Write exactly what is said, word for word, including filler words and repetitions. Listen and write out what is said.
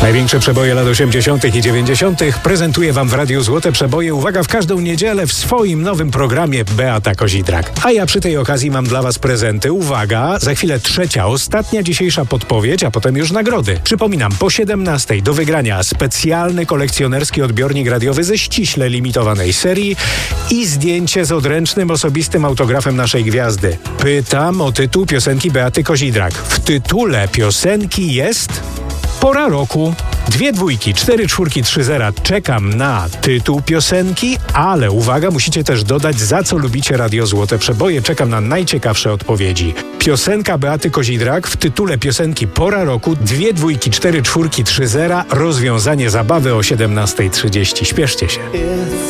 Największe przeboje lat osiemdziesiątych i dziewięćdziesiątych prezentuje Wam w Radiu Złote Przeboje. Uwaga, w każdą niedzielę w swoim nowym programie Beata Kozidrak. A ja przy tej okazji mam dla Was prezenty. Uwaga, za chwilę trzecia, ostatnia dzisiejsza podpowiedź, a potem już nagrody. Przypominam, po siedemnastej do wygrania specjalny kolekcjonerski odbiornik radiowy ze ściśle limitowanej serii i zdjęcie z odręcznym osobistym autografem naszej gwiazdy. Pytam o tytuł piosenki Beaty Kozidrak. W tytule piosenki jest... Pora roku. Dwie dwójki, cztery czwórki, trzy zera. Czekam na tytuł piosenki, ale uwaga, musicie też dodać, za co lubicie Radio Złote Przeboje. Czekam na najciekawsze odpowiedzi. Piosenka Beaty Kozidrak w tytule piosenki Pora roku. Dwie dwójki, cztery czwórki, trzy zera. Rozwiązanie zabawy o siedemnastej trzydzieści. Śpieszcie się.